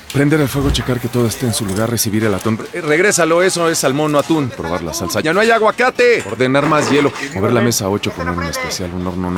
Prender el fuego, checar que todo esté en su lugar, recibir el atún. Regrésalo, eso es salmón, no atún. Probar la salsa. ¡Ya no hay aguacate! Ordenar más hielo. Mover la mesa 8, poner un especial, un horno